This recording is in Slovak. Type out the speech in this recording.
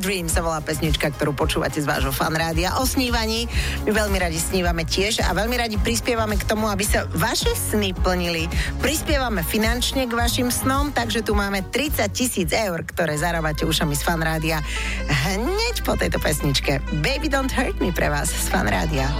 Dream sa volá pesnička, ktorú počúvate z vášho fanrádia. O snívaní. My veľmi radi snívame tiež a veľmi radi prispievame k tomu, aby sa vaše sny plnili. Prispievame finančne k vašim snom, takže tu máme 30 000 eur, ktoré zarábate ušami z fanrádia hneď po tejto pesničke. Baby Don't Hurt Me pre vás z fanrádia.